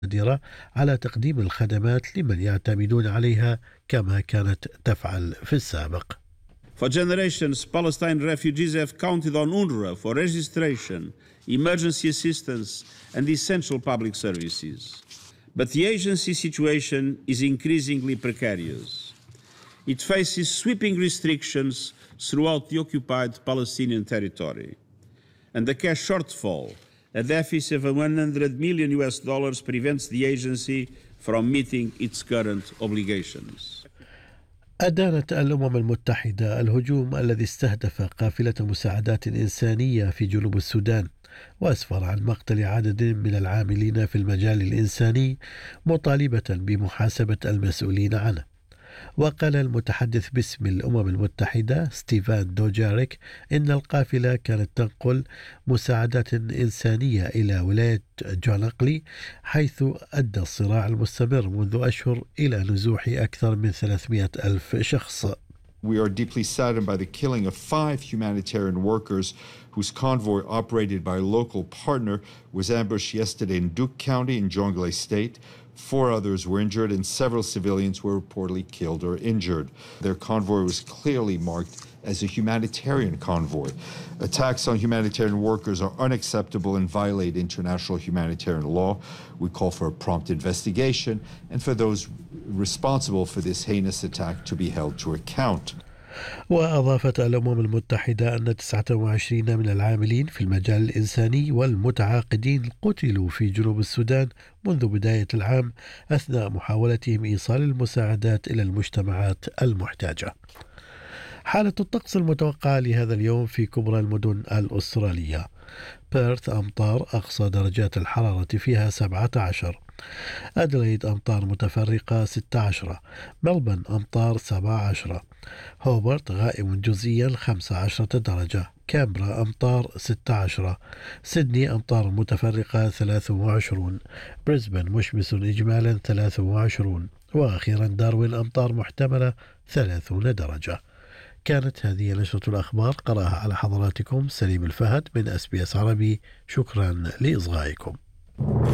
قادرة على تقديم الخدمات لمن يعتمدون عليها كما كانت تفعل في السابق. For generations, Palestine refugees have counted on UNRWA for registration, emergency assistance, and essential public services. But the agency situation is increasingly precarious. It faces sweeping restrictions throughout the occupied Palestinian territory. And the cash shortfall, a deficit of $100 million prevents the agency from meeting its current obligations. أدانت الأمم المتحدة الهجوم الذي استهدف قافلة مساعدات إنسانية في جنوب السودان، وأسفر عن مقتل عدد من العاملين في المجال الإنساني، مطالبة بمحاسبة المسؤولين عنه. وقال المتحدث باسم الأمم المتحدة ستيفان دوجاريك إن القافلة كانت تنقل مساعدات إنسانية إلى ولاية جونقلي، حيث أدى الصراع المستمر منذ أشهر إلى نزوح أكثر من 300 ألف شخص. We are deeply saddened by the killing of 5 humanitarian workers whose convoy, operated by a local partner, was ambushed yesterday in Duke County in Jonglei State. 4 others were injured and several civilians were reportedly killed or injured. Their convoy was clearly marked as a humanitarian convoy. Attacks on humanitarian workers are unacceptable and violate international humanitarian law. We call for a prompt investigation and for those responsible for this heinous attack to be held to account. وأضافت الأمم المتحدة أن 29 من العاملين في المجال الإنساني والمتعاقدين قتلوا في جنوب السودان منذ بداية العام أثناء محاولتهم إيصال المساعدات إلى المجتمعات المحتاجة. حالة الطقس المتوقعة لهذا اليوم في كبرى المدن الأسترالية: بيرث أمطار، أقصى درجات الحرارة فيها 17. أدليد أمطار متفرقة 16. ملبن أمطار 17. هوبرت غائم جزئيا 15 درجة. كامبرا أمطار 16. سيدني أمطار متفرقة 23. بريسبن مشمس إجمالا 23. وأخيرا داروين أمطار محتملة 30 درجة. كانت هذه نشرة الأخبار، قرأها على حضراتكم سليم الفهد من SBS عربي. شكرا لإصغائكم.